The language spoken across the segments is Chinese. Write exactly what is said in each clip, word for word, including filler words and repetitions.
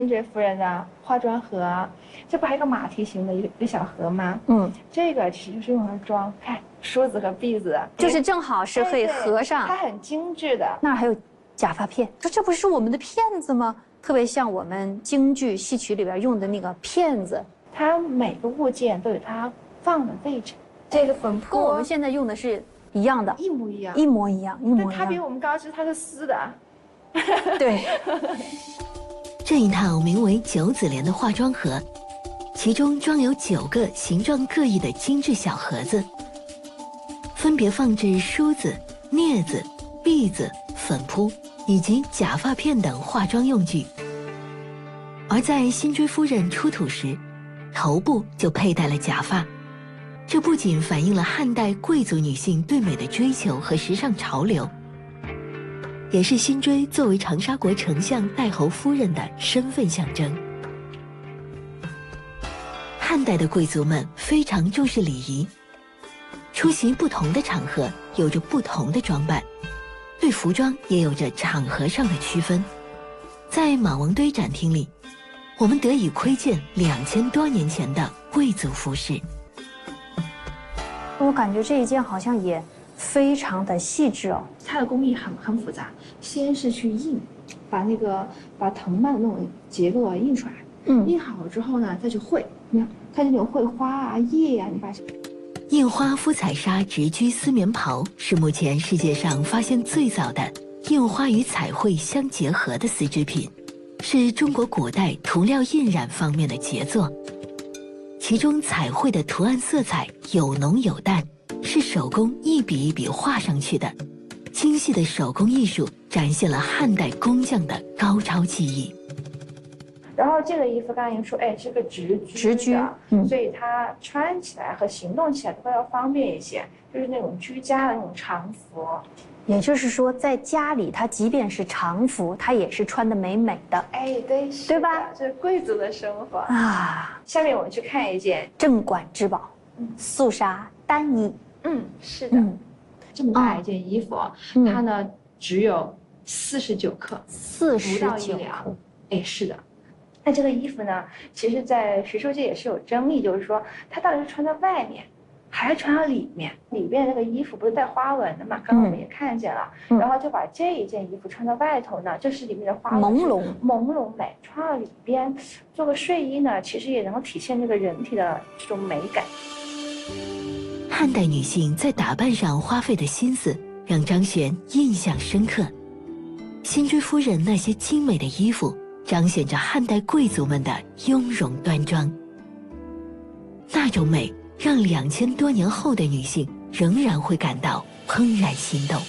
辛追夫人的化妆盒，这不还有个马蹄形的一个一个小盒吗？ 嗯， 这个其实就是用来装，看梳子和篦子， 就是正好是可以合上。 它很精致的。 那儿还有假发片，说这不是我们的片子吗？特别像我们京剧戏曲里边用的那个片子。 它每个物件都有它放的位置。这个粉扑跟我们现在用的是一样的， 一模一样， 一模一样，一模一样。 它比我们高知，它是丝的。 对。 这一套名为九子莲的化妆盒，其中装有九个形状各异的精致小盒子，分别放置梳子、镊子、篦子、粉扑以及假发片等化妆用具。而在辛追夫人出土时，头部就佩戴了假发，这不仅反映了汉代贵族女性对美的追求和时尚潮流，也是辛追作为长沙国丞相太侯夫人的身份象征。汉代的贵族们非常重视礼仪，出席不同的场合有着不同的装扮，对服装也有着场合上的区分。在马王堆展厅里，我们得以窥见两千多年前的贵族服饰。 我感觉这一件好像也非常的细致哦， 它的工艺很很复杂，先是去印，把那个把藤蔓的那种结构啊印出来，嗯，印好了之后呢，再去绘，你看，看这种绘花啊、叶呀、啊，你发现。 印花夫彩纱直居丝棉袍是目前世界上发现最早的印花与彩绘相结合的丝织品，是中国古代涂料印染方面的杰作。其中彩绘的图案色彩有浓有淡，是手工一笔一笔画上去的，精细的手工艺术展现了汉代工匠的高超技艺。 然后这个衣服刚刚您说，哎，是个直居直居， 嗯，所以它穿起来和行动起来都要方便一些，就是那种居家的那种常服。 也就是说，在家里，它即便是常服，它也是穿得美美的。 哎，对， 对吧？ 这是贵族的生活啊。 下面我们去看一件镇馆之宝，嗯，素纱单衣。 嗯，是的，嗯、这么大一件衣服，嗯、它呢只有四十九克， 四十九克。哎，是的。那这个衣服呢，其实，在学术界也是有争议，就是说它到底是穿在外面，还是穿到里面？里边那个衣服不是带花纹的嘛？刚刚我们也看见了，嗯、然后就把这一件衣服穿到外头呢，就是里面的花纹朦胧朦胧美，穿到里边做个睡衣呢，其实也能够体现这个人体的这种美感。 汉代女性在打扮上花费的心思，让张璇印象深刻。辛追夫人那些精美的衣服，彰显着汉代贵族们的雍容端庄，那种美让两千多年后的女性仍然会感到怦然心动。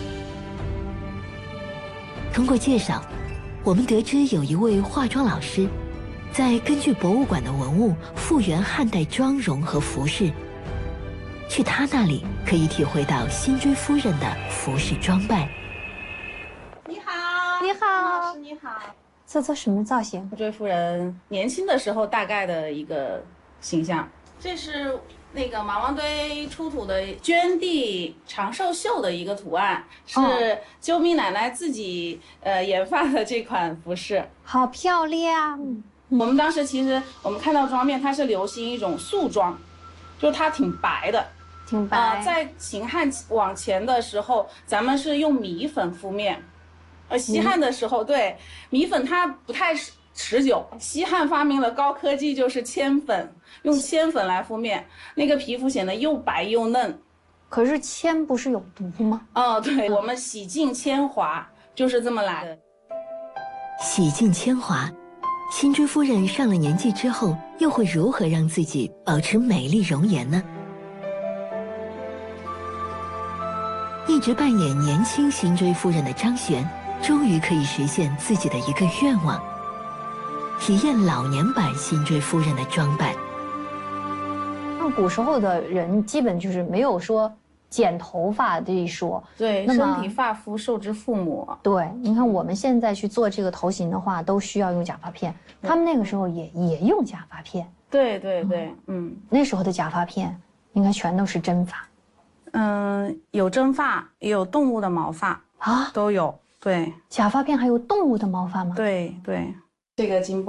通过介绍，我们得知有一位化妆老师，在根据博物馆的文物复原汉代妆容和服饰，去他那里可以体会到辛追夫人的服饰装扮。 你好， 你好， 老师你好。 这这什么造型？ 辛追夫人年轻的时候大概的一个形象。这是那个马王堆出土的绢地长寿绣的一个图案，是鸠咪奶奶自己呃研发的这款服饰， 好漂亮。 嗯、我们当时其实我们看到妆面，它是流行一种素妆，就是它挺白的， 挺白。 呃、在秦汉往前的时候，咱们是用米粉敷面。呃，西汉的时候，嗯、对米粉它不太持久。西汉发明了高科技，就是铅粉，用铅粉来敷面，那个皮肤显得又白又嫩。 可是铅不是有毒吗？ 哦，对，我们洗净铅华就是这么来的。 洗净铅华，辛追夫人上了年纪之后，又会如何让自己保持美丽容颜呢？一直扮演年轻辛追夫人的张璇，终于可以实现自己的一个愿望，体验老年版辛追夫人的装扮。 那古时候的人基本就是没有说剪头发这一说， 对，身体发肤受之父母。 对，你看我们现在去做这个头型的话，都需要用假发片，他们那个时候也也用假发片。 对对对，嗯， 嗯那时候的假发片应该全都是真发。 嗯，有真发，也有动物的毛发啊，都有。对， 假发片还有动物的毛发吗？ 对对， 这个进步。